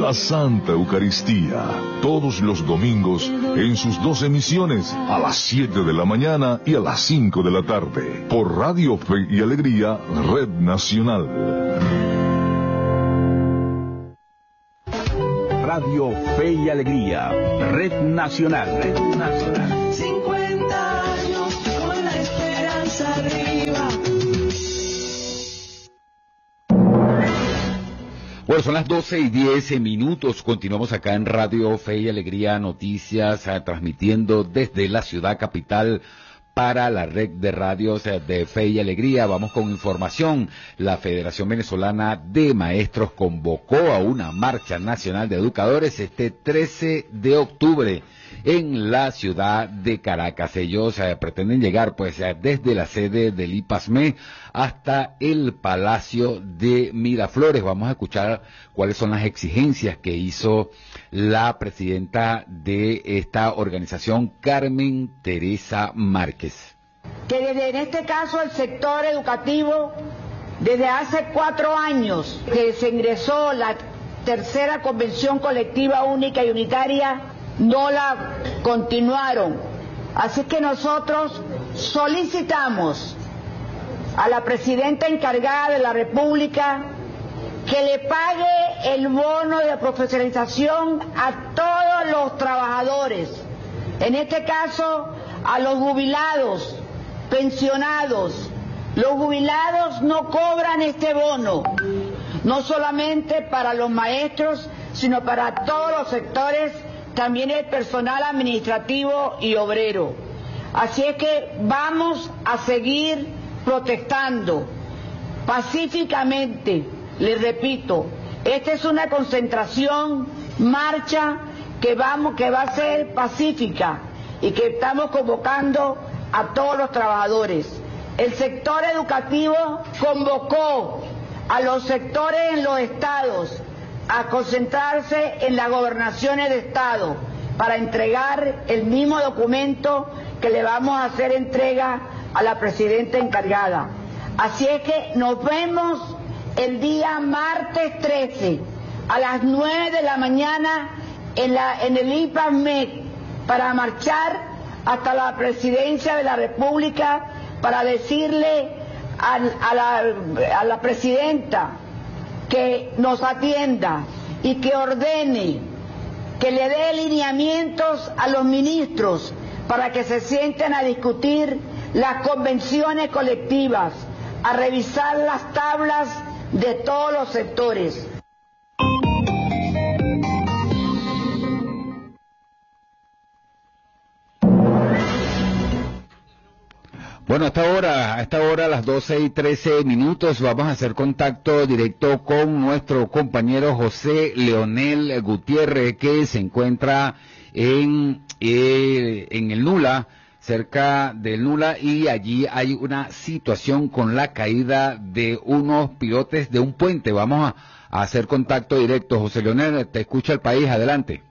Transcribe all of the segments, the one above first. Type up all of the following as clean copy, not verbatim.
la Santa Eucaristía, todos los domingos en sus 2 emisiones, a las 7 de la mañana y a las 5 de la tarde, por Radio Fe y Alegría, Red Nacional. Radio Fe y Alegría, Red Nacional. Red Nacional. 50 años con la esperanza arriba. Bueno, son las 12:10. Continuamos acá en Radio Fe y Alegría Noticias, transmitiendo desde la ciudad capital para la red de radios de Fe y Alegría. Vamos con información. La Federación Venezolana de Maestros convocó a una marcha nacional de educadores este 13 de octubre en la ciudad de Caracas. Ellos pretenden llegar pues desde la sede del IPASME hasta el Palacio de Miraflores. Vamos a escuchar cuáles son las exigencias que hizo la presidenta de esta organización, Carmen Teresa Márquez. Que desde en este caso el sector educativo, desde hace 4 años que se ingresó la tercera convención colectiva única y unitaria, no la continuaron. Así que nosotros solicitamos a la presidenta encargada de la República que le pague el bono de profesionalización a todos los trabajadores, en este caso a los jubilados, pensionados. Los jubilados no cobran este bono, no solamente para los maestros, sino para todos los sectores, también el personal administrativo y obrero. Así es que vamos a seguir protestando pacíficamente. Les repito, esta es una concentración, marcha que va a ser pacífica y que estamos convocando a todos los trabajadores. El sector educativo convocó a los sectores en los estados a concentrarse en las gobernaciones de estado para entregar el mismo documento que le vamos a hacer entrega a la presidenta encargada. Así es que nos vemos el día martes 13 a las 9 de la mañana en el IPASMEC para marchar hasta la presidencia de la República para decirle a la presidenta que nos atienda y que ordene, que le dé lineamientos a los ministros para que se sienten a discutir las convenciones colectivas, a revisar las tablas de todos los sectores. Bueno, a esta hora, a las 12:13, vamos a hacer contacto directo con nuestro compañero José Leonel Gutiérrez, que se encuentra en el Nula, cerca del Nula, y allí hay una situación con la caída de unos pilotes de un puente. Vamos a hacer contacto directo. José Leonel, te escucha el país, adelante.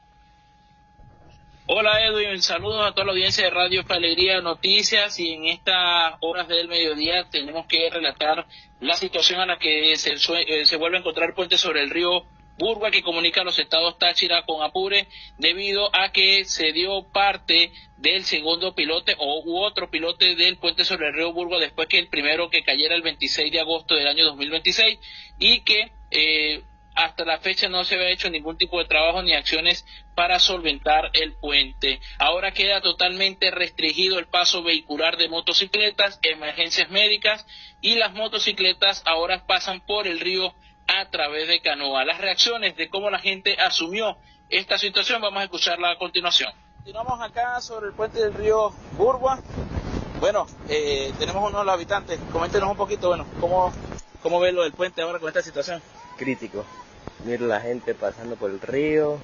Hola Edwin, saludos a toda la audiencia de Radio Fe y Alegría Noticias, y en estas horas del mediodía tenemos que relatar la situación a la que se vuelve a encontrar el puente sobre el río Burgua, que comunica a los estados Táchira con Apure, debido a que se dio parte del segundo pilote u otro pilote del puente sobre el río Burgua después que el primero que cayera el 26 de agosto del año 2026, y que hasta la fecha no se había hecho ningún tipo de trabajo ni acciones para solventar el puente. Ahora queda totalmente restringido el paso vehicular de motocicletas, emergencias médicas, y las motocicletas ahora pasan por el río a través de canoa. Las reacciones de cómo la gente asumió esta situación vamos a escucharla a continuación. Continuamos acá sobre el puente del río Burgua. Bueno, tenemos uno de los habitantes. Coméntenos un poquito, bueno, cómo ve lo del puente ahora con esta situación. Crítico. Mira la gente pasando por el río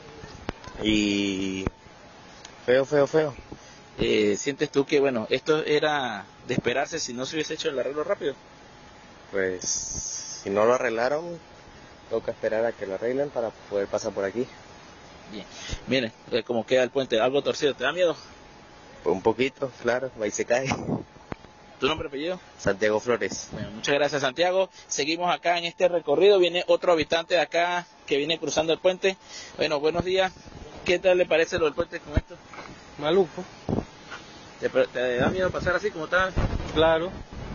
y feo. ¿Sientes tú que, bueno, esto era de esperarse si no se hubiese hecho el arreglo rápido? Pues si no lo arreglaron, toca esperar a que lo arreglen para poder pasar por aquí. Bien, miren, como queda el puente, algo torcido, ¿te da miedo? Pues un poquito, claro, ahí se cae. ¿Tu nombre y apellido? Santiago Flores. Bueno, muchas gracias, Santiago. Seguimos acá en este recorrido. Viene otro habitante de acá que viene cruzando el puente. Bueno, buenos días. ¿Qué tal le parece lo del puente con esto? Maluco. ¿Te da miedo pasar así como está? Claro.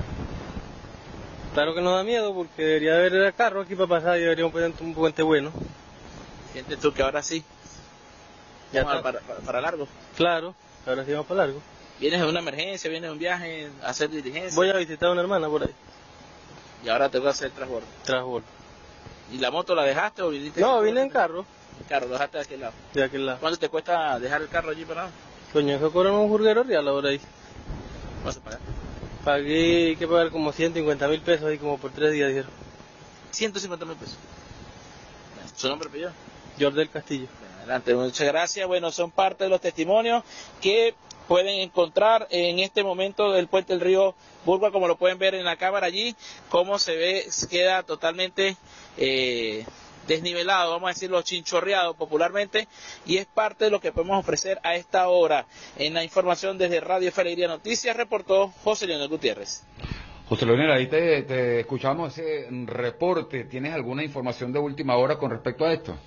Claro que no da miedo porque debería haber carro aquí para pasar y debería un puente bueno. ¿Sientes tú que ahora sí? Ya Vamos está. para largo. Claro, ahora sí vamos para largo. ¿Vienes de una emergencia, vienes de un viaje, a hacer diligencia? Voy a visitar a una hermana por ahí. Y ahora te voy a hacer transbordo. Transbordo. ¿Y la moto la dejaste o viniste? No, vine en carro. En carro, lo dejaste de aquel lado. De aquel lado. ¿Cuánto te cuesta dejar el carro allí parado? Coño, eso cobran un jurguero real ahora ahí. ¿Vas a pagar? Pagué, hay que pagar como 150.000 pesos ahí como por 3 días, dijeron. 150.000 pesos. ¿Su nombre, apellido? Jordel Castillo. Adelante, muchas gracias. Bueno, son parte de los testimonios que pueden encontrar en este momento del puente del río Burgua, como lo pueden ver en la cámara allí, cómo se ve, queda totalmente desnivelado, vamos a decirlo, chinchorreado popularmente, y es parte de lo que podemos ofrecer a esta hora. En la información desde Radio Fe y Alegría Noticias, reportó José Leonel Gutiérrez. José Leonel, ahí te escuchamos ese reporte. ¿Tienes alguna información de última hora con respecto a esto?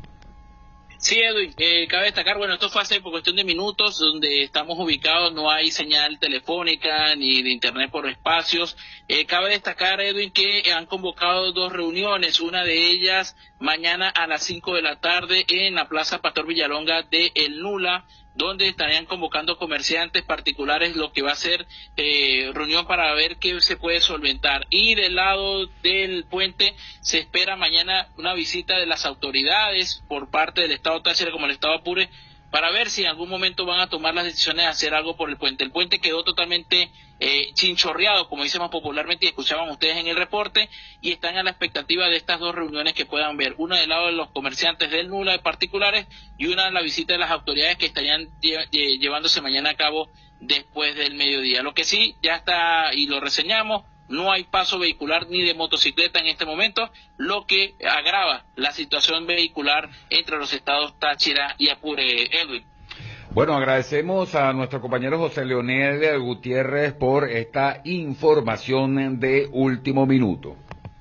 Sí, Edwin, cabe destacar, bueno, esto fue hace por cuestión de minutos, donde estamos ubicados, no hay señal telefónica ni de internet por espacios. Cabe destacar, Edwin, que han convocado 2 reuniones, una de ellas mañana a las 5 de la tarde en la Plaza Pastor Villalonga de El Nula, donde estarían convocando comerciantes particulares, lo que va a ser reunión para ver qué se puede solventar. Y del lado del puente se espera mañana una visita de las autoridades por parte del Estado Táchira como el Estado Apure, para ver si en algún momento van a tomar las decisiones de hacer algo por el puente. El puente quedó totalmente chinchorreado, como decimos popularmente, y escuchaban ustedes en el reporte, y están a la expectativa de estas 2 reuniones que puedan ver, una del lado de los comerciantes del Nula de particulares y una de la visita de las autoridades que estarían llevándose mañana a cabo después del mediodía. Lo que sí, ya está, y lo reseñamos, no hay paso vehicular ni de motocicleta en este momento, lo que agrava la situación vehicular entre los estados Táchira y Apure. Edwin. Bueno, agradecemos a nuestro compañero José Leonel Gutiérrez por esta información de último minuto.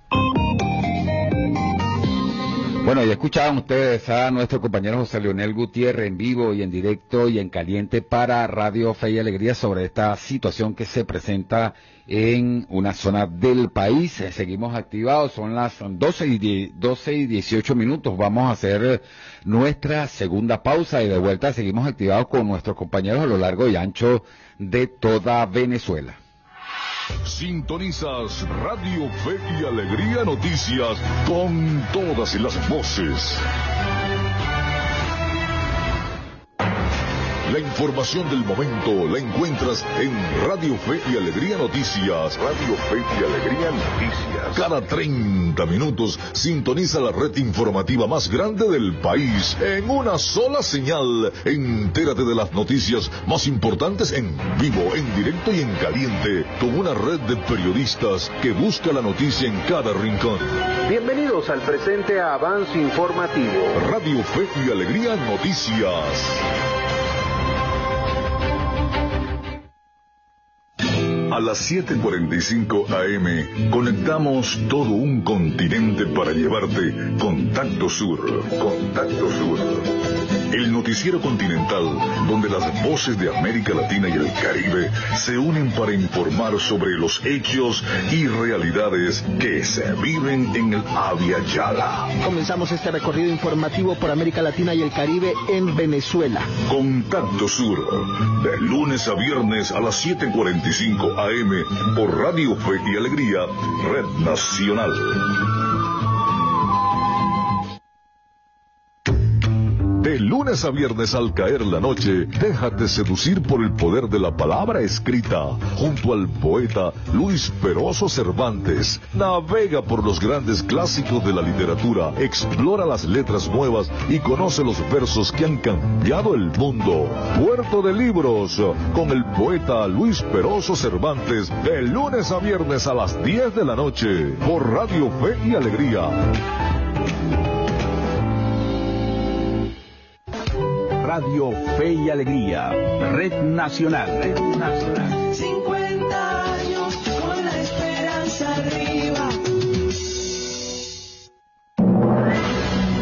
Bueno, ya escuchaban ustedes a nuestro compañero José Leonel Gutiérrez en vivo y en directo y en caliente para Radio Fe y Alegría sobre esta situación que se presenta en una zona del país. Seguimos activados, son las 12 y 18 minutos. Vamos a hacer nuestra segunda pausa y de vuelta seguimos activados con nuestros compañeros a lo largo y ancho de toda Venezuela. Sintonizas Radio Fe y Alegría Noticias con todas las voces. La información del momento la encuentras en Radio Fe y Alegría Noticias. Radio Fe y Alegría Noticias. Cada 30 minutos sintoniza la red informativa más grande del país en una sola señal. Entérate de las noticias más importantes en vivo, en directo y en caliente, con una red de periodistas que busca la noticia en cada rincón. Bienvenidos al presente avance informativo. Radio Fe y Alegría Noticias. A las 7:45 AM conectamos todo un continente para llevarte Contacto Sur. Contacto Sur. El noticiero continental donde las voces de América Latina y el Caribe se unen para informar sobre los hechos y realidades que se viven en el Abya Yala. Comenzamos este recorrido informativo por América Latina y el Caribe en Venezuela. Contacto Sur, de lunes a viernes a las 7:45 AM por Radio Fe y Alegría, Red Nacional. De lunes a viernes al caer la noche, déjate seducir por el poder de la palabra escrita, junto al poeta Luis Peroso Cervantes. Navega por los grandes clásicos de la literatura, explora las letras nuevas y conoce los versos que han cambiado el mundo. Puerto de Libros, con el poeta Luis Peroso Cervantes, de lunes a viernes a las 10 de la noche, por Radio Fe y Alegría. Radio Fe y Alegría, Red Nacional. Red Nacional. 50 años con la esperanza arriba.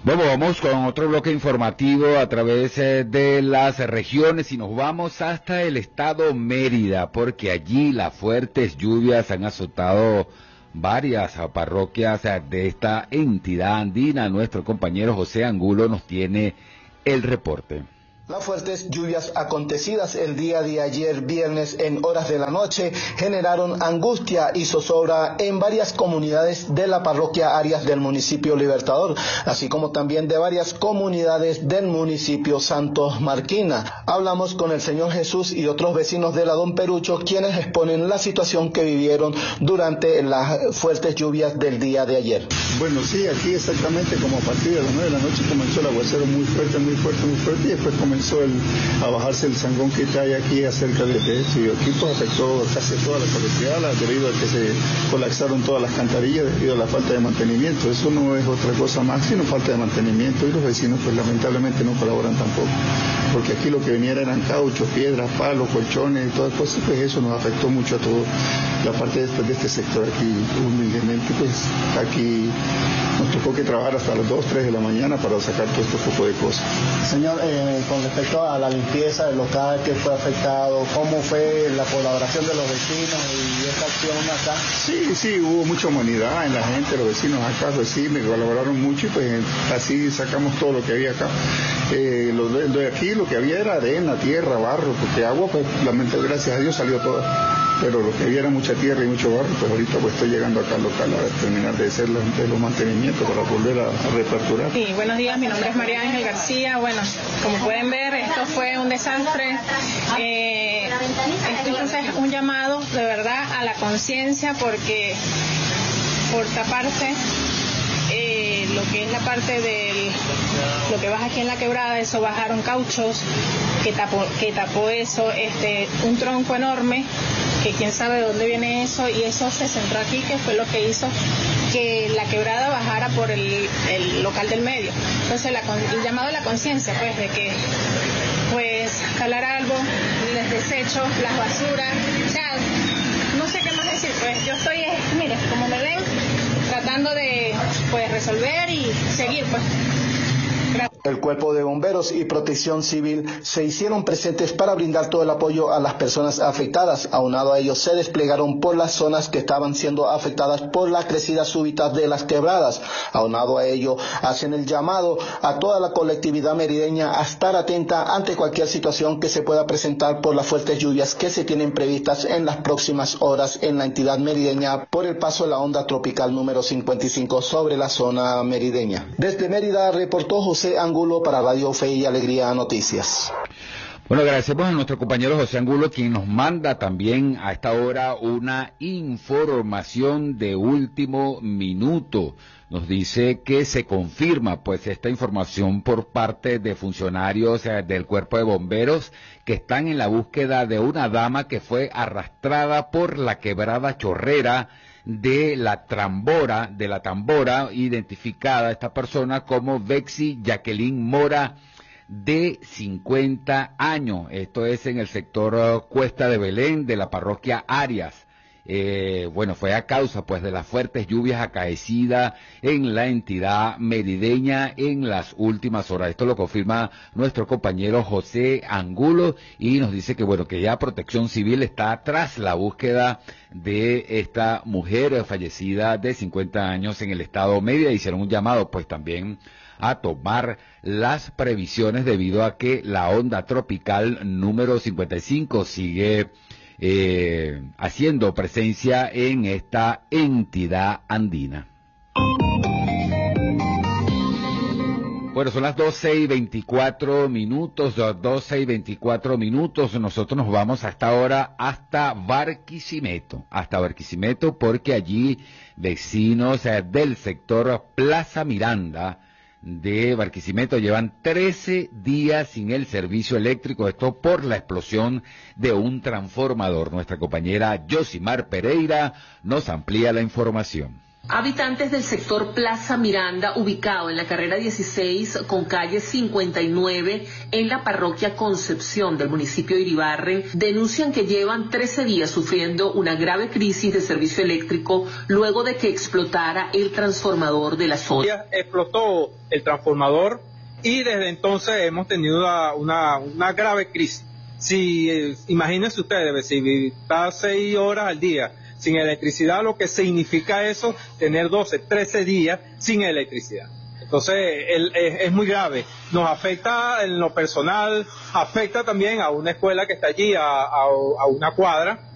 Bueno, vamos con otro bloque informativo a través de las regiones y nos vamos hasta el estado Mérida, porque allí las fuertes lluvias han azotado varias parroquias de esta entidad andina. Nuestro compañero José Angulo nos tiene el reporte. Las fuertes lluvias acontecidas el día de ayer viernes en horas de la noche generaron angustia y zozobra en varias comunidades de la parroquia Arias del municipio Libertador, así como también de varias comunidades del municipio Santos Marquina. Hablamos con el Señor Jesús y otros vecinos de la Don Perucho, quienes exponen la situación que vivieron durante las fuertes lluvias del día de ayer. Bueno, sí, aquí exactamente como a partir de las 9 de la noche comenzó el aguacero muy fuerte, y después comenzó a bajarse el zangón que hay aquí acerca de esto, y aquí pues afectó casi toda la colectividad debido a que se colapsaron todas las cantarillas debido a la falta de mantenimiento. Eso no es otra cosa más sino falta de mantenimiento, y los vecinos pues lamentablemente no colaboran tampoco, porque aquí lo que venía eran cauchos, piedras, palos, colchones y todas cosas, pues eso nos afectó mucho a toda la parte de este sector aquí. Humildemente pues aquí nos tocó que trabajar hasta las 2, 3 de la mañana para sacar todo este poco de cosas. Señor, con respecto a la limpieza del local que fue afectado, ¿cómo fue la colaboración de los vecinos y esta acción acá? Sí, hubo mucha humanidad en la gente, los vecinos acá, pues sí, me colaboraron mucho y pues así sacamos todo lo que había acá. Lo de aquí lo que había era arena, tierra, barro, porque agua, pues lamentablemente, gracias a Dios salió toda. Pero lo que había era mucha tierra y mucho barro, pues ahorita pues estoy llegando acá al local a terminar de hacer los mantenimientos para volver a reaperturar. Sí, buenos días, mi nombre es María Ángel García. Bueno, como pueden ver, esto fue un desastre. Esto entonces es un llamado de verdad a la conciencia, porque por taparse lo que es la parte de lo que baja aquí en la quebrada, eso bajaron cauchos que tapó eso, un tronco enorme, que quién sabe de dónde viene eso, y eso se centró aquí, que fue lo que hizo que la quebrada bajara por el local del medio. Entonces el llamado a la conciencia, pues, de que pues jalar algo, los desechos, las basuras, o sea, no sé qué más decir, pues yo estoy, mire, como me ven, tratando de pues resolver y seguir, pues. El Cuerpo de Bomberos y Protección Civil se hicieron presentes para brindar todo el apoyo a las personas afectadas. Aunado a ellos, se desplegaron por las zonas que estaban siendo afectadas por la crecida súbita de las quebradas. Aunado a ello, hacen el llamado a toda la colectividad merideña a estar atenta ante cualquier situación que se pueda presentar por las fuertes lluvias que se tienen previstas en las próximas horas en la entidad merideña por el paso de la onda tropical número 55 sobre la zona merideña. Desde Mérida reportó José Angulo para Radio Fe y Alegría Noticias. Bueno, agradecemos a nuestro compañero José Angulo, quien nos manda también a esta hora una información de último minuto. Nos dice que se confirma pues esta información por parte de funcionarios del Cuerpo de Bomberos que están en la búsqueda de una dama que fue arrastrada por la quebrada chorrera de la Tambora, identificada esta persona como Bexy Jacqueline Mora, de 50 años. Esto es en el sector Cuesta de Belén de la parroquia Arias. Bueno, fue a causa pues de las fuertes lluvias acaecidas en la entidad merideña en las últimas horas. Esto lo confirma nuestro compañero José Angulo y nos dice que bueno, que ya Protección Civil está tras la búsqueda de esta mujer fallecida de 50 años en el estado Mérida. Hicieron un llamado pues también a tomar las previsiones debido a que la onda tropical número 55 sigue haciendo presencia en esta entidad andina. Bueno, son las 12:24 minutos, nosotros nos vamos hasta ahora hasta Barquisimeto, porque allí vecinos del sector Plaza Miranda de Barquisimeto llevan 13 días sin el servicio eléctrico, esto por la explosión de un transformador. Nuestra compañera Yosimar Pereira nos amplía la información. Habitantes del sector Plaza Miranda, ubicado en la carrera 16 con calle 59 en la parroquia Concepción del municipio de Iribarren, denuncian que llevan 13 días sufriendo una grave crisis de servicio eléctrico luego de que explotara el transformador de la zona. Explotó el transformador y desde entonces hemos tenido una grave crisis. Imagínense ustedes, si está 6 horas al día sin electricidad, lo que significa eso, tener 12, 13 días sin electricidad. Entonces, es muy grave. Nos afecta en lo personal, afecta también a una escuela que está allí, a una cuadra,